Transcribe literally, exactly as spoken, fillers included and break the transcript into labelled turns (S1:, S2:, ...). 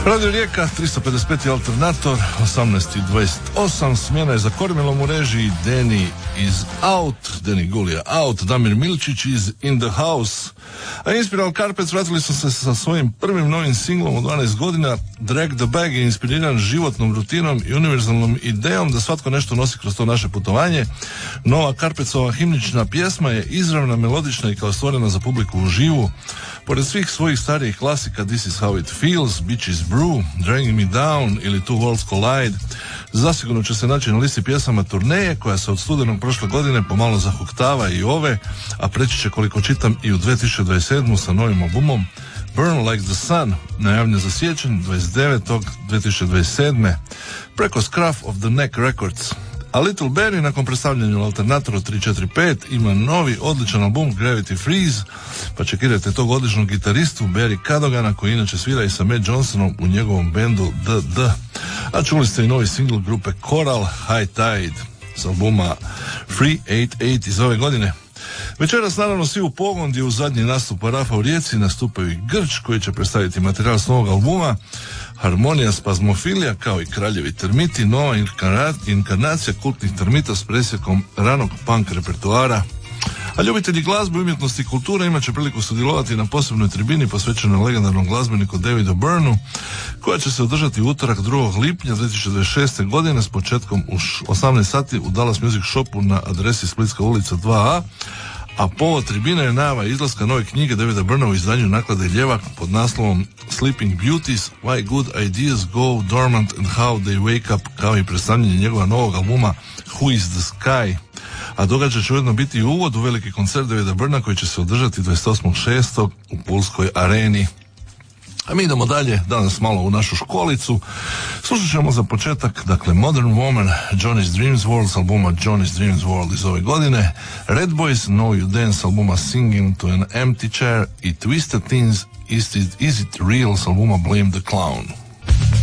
S1: Radio Rijeka, tristo pedeset pet alternator, osamnaest i dvadeset osam, smjena je za kormilom u režiji, Deni is out, Deni Gulija out, Damir Milčić is in the house, a Inspiral Carpets vratili su se sa svojim prvim novim singlom od dvanaest godina. Drag the Bag je inspiriran životnom rutinom i univerzalnom idejom da svatko nešto nosi kroz to naše putovanje. Nova Carpetsova himnična pjesma je izravna, melodična i kao stvorena za publiku u živu. Pored svih svojih starijih klasika This is how it feels, Bitches Brew, Dragging me down ili Two Worlds Collide, zasigurno će se naći na listi pjesama turneje koja se od studenog prošle godine pomalo zahuktava i ove, a preći će, koliko čitam, i u dvije tisuće dvadeset sedmu sa novim albumom Burn Like the Sun, najavljen za siječanj dvadeset devetog dvije tisuće dvadeset sedme preko Scruff of the Neck Records. A Little Barrie nakon predstavljanja u Alternatoru tri četiri pet ima novi odličan album Gravity Freeze, pa čekirajte tog odličnog gitaristu Barry Cadogana, koji inače svira i sa Matt Johnsonom u njegovom bendu D D. A čuli ste i novi single grupe Coral, High Tide, s albuma Free osamdeset osam iz ove godine. Večeras naravno svi u pogon, gdje u zadnji nastup Parafa u Rijeci nastupaju i Grč, koji će predstaviti materijal s novog albuma, Harmonija Spazmofilija, kao i Kraljevi termiti, nova inkarnacija kultnih termita s presjekom ranog punk repertoara. A ljubitelji glazbe, umjetnosti i kulture imat će priliku sudjelovati na posebnoj tribini posvećenoj legendarnom glazbeniku Davidu Byrnu, koja će se održati u utorak drugog lipnja dvije tisuće dvadeset šeste godine s početkom u osamnaest sati u Dallas Music Shopu na adresi Splitska ulica dva a. A povod tribine je najava izlaska nove knjige Davida Byrna u izdanju Naklade Ljevak pod naslovom Sleeping Beauties, Why Good Ideas Go Dormant and How They Wake Up, kao i predstavljanje njegova novog albuma Who is the Sky. A događaj će ujedno biti i uvod u veliki koncert Davida Byrna koji će se održati dvadeset osmog šestog u Pulskoj areni. A mi idemo dalje, danas malo u našu školicu. Slušat ćemo za početak, dakle, Modern Woman, Johnny's Dreams World s albuma Johnny's Dreams World iz ove godine, Red Boys, Know You Dance s albuma Singing to an Empty Chair i Twisted Things, Is It, Is It Real s albuma Blame the Clown.